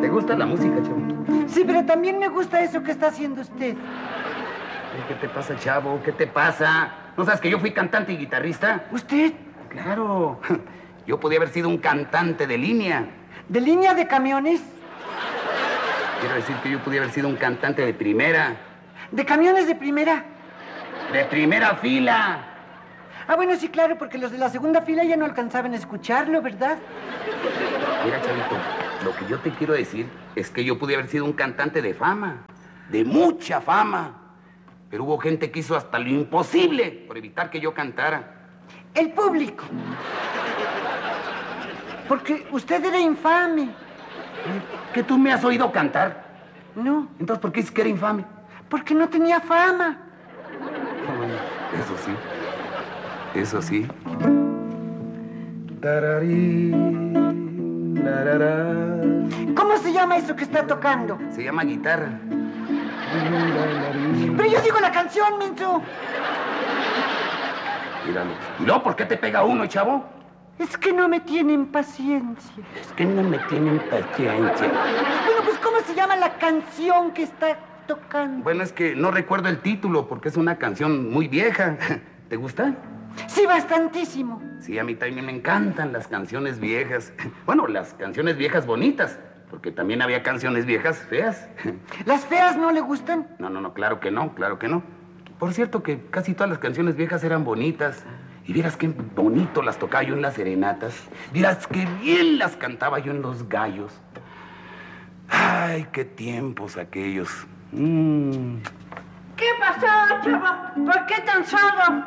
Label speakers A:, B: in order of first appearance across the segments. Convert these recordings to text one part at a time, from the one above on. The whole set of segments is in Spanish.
A: ¿Te gusta la música, chavo?
B: Sí, pero también me gusta eso que está haciendo usted.
A: ¿Qué te pasa, chavo? ¿Qué te pasa? ¿No sabes que yo fui cantante y guitarrista?
B: ¿Usted?
A: Claro. Yo podía haber sido un cantante de línea.
B: ¿De línea de camiones?
A: Quiero decir que yo podía haber sido un cantante de primera.
B: ¿De camiones de primera?
A: ¡De primera fila!
B: Ah, bueno, sí, claro, porque los de la segunda fila ya no alcanzaban a escucharlo, ¿verdad?
A: Mira, chavito, lo que yo te quiero decir es que yo pude haber sido un cantante de fama, de mucha fama. Pero hubo gente que hizo hasta lo imposible por evitar que yo cantara.
B: El público. Porque usted era infame.
A: ¿Que tú me has oído cantar?
B: No.
A: Entonces, ¿por qué dices que era infame?
B: Porque no tenía fama.
A: Eso sí. Eso sí. Tararí, larará.
B: ¿Cómo se llama eso que está tocando?
A: Se llama guitarra.
B: Pero yo digo la canción, Mincho.
A: Míralo. ¿Y luego por qué te pega uno, chavo?
B: Es que no me tienen paciencia.
A: Es que no me tienen paciencia.
B: Bueno, pues, ¿cómo se llama la canción que está tocando?
A: Bueno, es que no recuerdo el título porque es una canción muy vieja. ¿Te gusta?
B: Sí, bastantísimo.
A: Sí, a mí también me encantan las canciones viejas. Bueno, las canciones viejas bonitas, porque también había canciones viejas feas.
B: ¿Las feas no le gustan?
A: No, claro que no, claro que no. Por cierto que casi todas las canciones viejas eran bonitas. Y vieras qué bonito las tocaba yo en las serenatas. Vieras qué bien las cantaba yo en los gallos. Ay, qué tiempos aquellos.
B: ¿Qué pasó, chavo? ¿Por qué tan solo?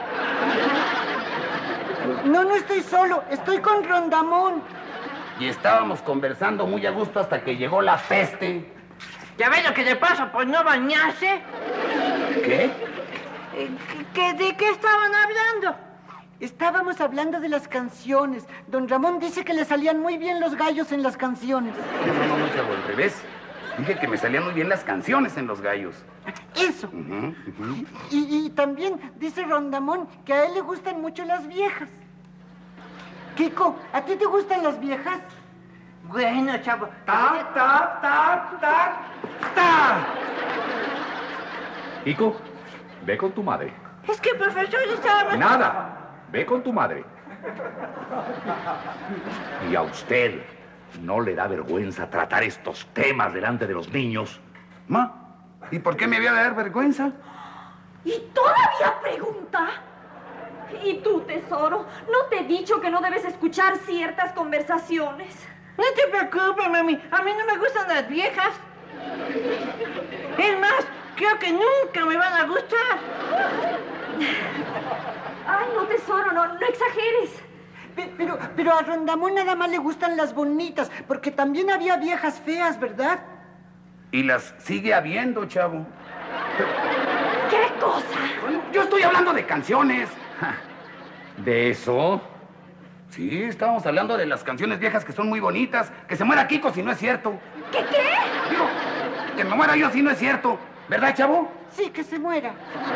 B: No estoy solo. Estoy con Rondamón.
A: Y estábamos conversando muy a gusto hasta que llegó la peste.
B: ¿Ya ves lo que le pasa por no bañarse?
A: ¿Qué?
B: ¿De qué estaban hablando? Estábamos hablando de las canciones. Don Ramón dice que le salían muy bien los gallos en las canciones.
A: No, chavo, al revés. Dije que me salían muy bien las canciones en los gallos.
B: Eso. Y también dice Rondamón que a él le gustan mucho las viejas. Kiko, ¿a ti te gustan las viejas? Bueno, chavo.
A: Ta.
C: Kiko, ve con tu madre.
B: Es que el profesor estaba...
C: Nada. Ve con tu madre. ¿Y a usted no le da vergüenza tratar estos temas delante de los niños?
A: Ma, ¿y por qué me había de dar vergüenza?
D: ¿Y todavía pregunta? ¿Y tú, tesoro? ¿No te he dicho que no debes escuchar ciertas conversaciones?
B: No te preocupes, mami. A mí no me gustan las viejas. Es más, creo que nunca me van a gustar.
D: Ay, no, tesoro, no exageres.
B: Pero a Rondamón nada más le gustan las bonitas, porque también había viejas feas, ¿verdad?
A: Y las sigue habiendo, chavo.
D: ¿Qué cosa?
A: Bueno, yo estoy hablando de canciones.
C: ¿De eso?
A: Sí, estábamos hablando de las canciones viejas que son muy bonitas. Que se muera Kiko si no es cierto.
D: ¿Qué?
A: Digo, que me muera yo si no es cierto. ¿Verdad, chavo?
B: Sí, que se muera.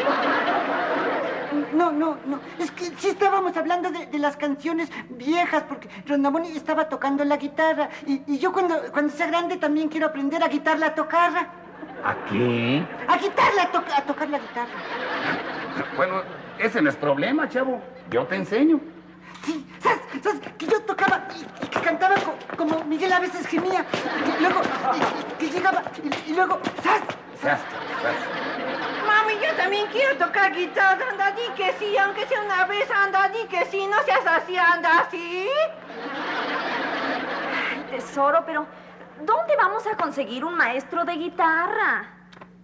B: No. Es que sí estábamos hablando de las canciones viejas, porque Rondamón estaba tocando la guitarra. Y yo cuando sea grande también quiero aprender a guitarla a tocarla.
C: ¿A qué?
B: A guitarla, a tocar la guitarra.
A: Bueno, ese no es problema, chavo. Yo te enseño.
B: Sí, ¿sabes? Que yo tocaba y que cantaba como Miguel a veces gemía. Que luego, que llegaba y luego, ¡zas! Mami, yo también quiero tocar guitarra. Anda, di que sí, aunque sea una vez. Anda, di que sí, no seas así, anda así.
D: Ay, tesoro, pero ¿dónde vamos a conseguir un maestro de guitarra?